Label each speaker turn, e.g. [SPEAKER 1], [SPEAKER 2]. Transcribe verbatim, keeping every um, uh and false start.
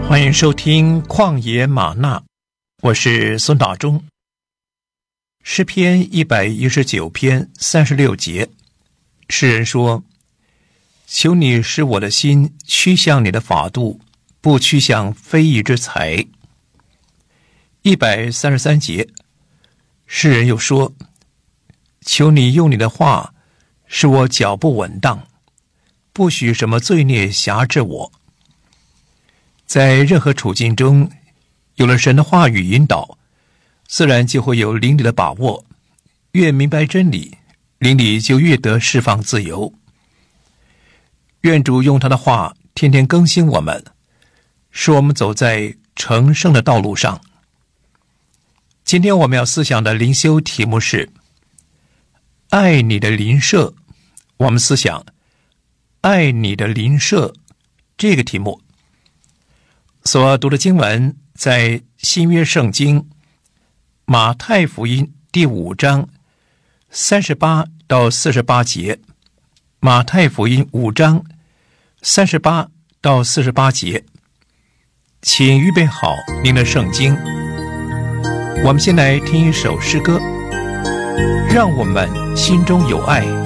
[SPEAKER 1] 欢迎收听旷野吗哪，我是孙大中。诗篇一百一十九篇三十六节，诗人说：求你使我的心趋向你的法度，不趋向非义之财。一百三十三节，诗人又说：求你用你的话使我脚步稳当，不许什么罪孽辖制我。在任何处境中，有了神的话语引导，自然就会有灵里的把握，越明白真理，灵里就越得释放自由。愿主用他的话天天更新我们，使我们走在成圣的道路上。今天我们要思想的灵修题目是爱你的邻舍。我们思想爱你的邻舍这个题目。所读的经文在新约圣经马太福音第五章三十八到四十八节。马太福音五章三十八到四十八节。请预备好您的圣经。我们先来听一首诗歌，让我们心中有爱，